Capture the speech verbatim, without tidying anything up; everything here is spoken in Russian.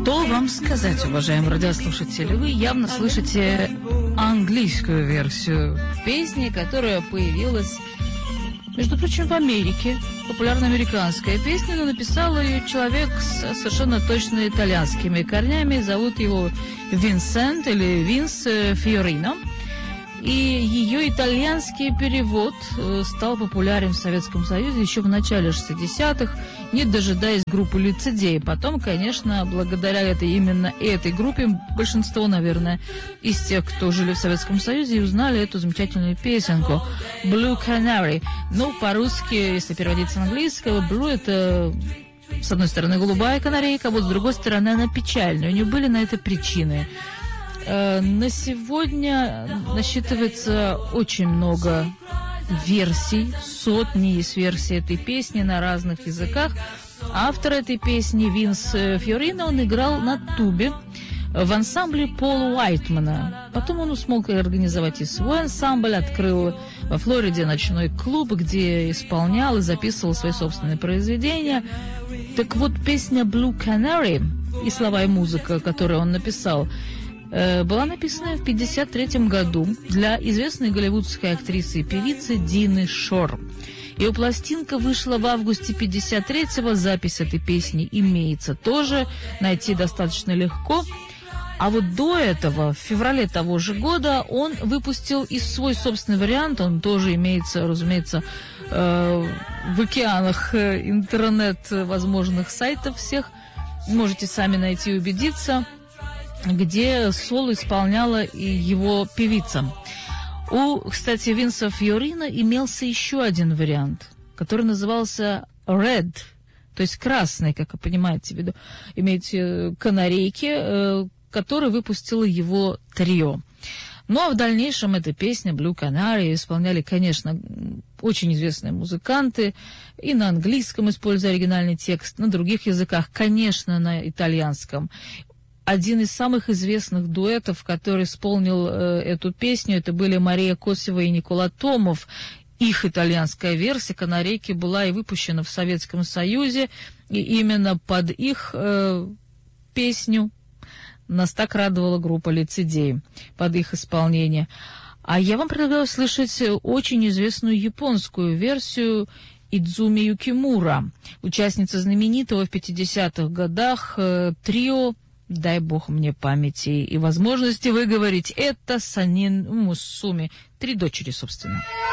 Что вам сказать, уважаемые радиослушатели? Вы явно слышите английскую версию песни, которая появилась, между прочим, в Америке. Популярная американская песня, но написал ее человек с совершенно точно итальянскими корнями. Зовут его Винсент или Винс Фиорино. И ее итальянский перевод стал популярен в Советском Союзе еще в начале шестидесятых, не дожидаясь группы «Лицедей». Потом, конечно, благодаря этой, именно этой группе, большинство, наверное, из тех, кто жили в Советском Союзе, узнали эту замечательную песенку «Blue Canary». Ну, по-русски, если переводить с английского, «blue» — это, с одной стороны, голубая канарейка, а вот с другой стороны, она печальная. У нее были на это причины. На сегодня насчитывается очень много версий, сотни есть версий этой песни на разных языках. Автор этой песни Винс Фиорино, он играл на тубе в ансамбле Пола Уайтмана. Потом он смог организовать и свой ансамбль, открыл во Флориде ночной клуб, где исполнял и записывал свои собственные произведения. Так вот, песня «Blue Canary» и слова и музыка, которую он написал, была написана в пятьдесят третьем году для известной голливудской актрисы и певицы Дины Шор. Ее пластинка вышла в августе пятьдесят третьего, запись этой песни имеется тоже, найти достаточно легко. А вот до этого, в феврале того же года, он выпустил и свой собственный вариант, он тоже имеется, разумеется, в океанах интернет-возможных сайтов всех, можете сами найти и убедиться, где соло исполняла и его певица. У, кстати, Винса Фиорино имелся еще один вариант, который назывался «Red», то есть красный, как вы понимаете, в виду, имеете канарейки, который выпустило его трио. Ну, а в дальнейшем эта песня «Blue Canary» исполняли, конечно, очень известные музыканты, и на английском, используя оригинальный текст, на других языках, конечно, на итальянском. Один из самых известных дуэтов, который исполнил э, эту песню, это были Мария Косева и Никола Томов. Их итальянская версия «Канарейки» была и выпущена в Советском Союзе, и именно под их э, песню нас так радовала группа «Лицедей», под их исполнение. А я вам предлагаю слышать очень известную японскую версию Идзуми Юкимура, участница знаменитого в пятидесятых годах э, трио, дай бог мне памяти и возможности выговорить, это Санин Мусуми, три дочери, собственно.